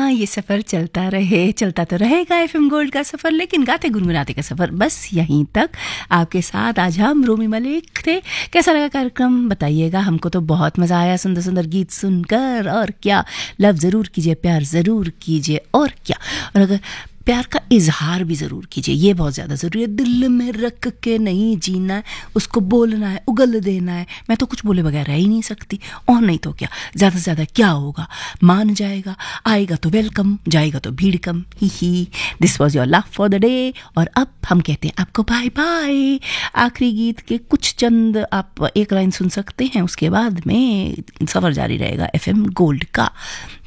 हाँ, ये सफ़र चलता रहे, चलता तो रहेगा एफएम गोल्ड का सफ़र, लेकिन गाते गुनगुनाते का सफ़र बस यहीं तक। आपके साथ आज हम रोमी मलिक थे। कैसा लगा कार्यक्रम बताइएगा, हमको तो बहुत मज़ा आया सुंदर सुंदर गीत सुनकर। और क्या, लव ज़रूर कीजिए, प्यार ज़रूर कीजिए, और क्या, और अगर प्यार का इजहार भी ज़रूर कीजिए, ये बहुत ज़्यादा ज़रूरी है। दिल में रख के नहीं जीना है, उसको बोलना है, उगल देना है। मैं तो कुछ बोले बगैर रह ही नहीं सकती, और नहीं तो क्या, ज़्यादा से ज़्यादा क्या होगा, मान जाएगा, आएगा तो वेलकम, जाएगा तो भीड़ कम। ही this was your love for the day. और अब हम कहते हैं आपको बाय बाय। आखिरी गीत के कुछ चंद आप एक लाइन सुन सकते हैं, उसके बाद में सफ़र जारी रहेगा एफएम गोल्ड का।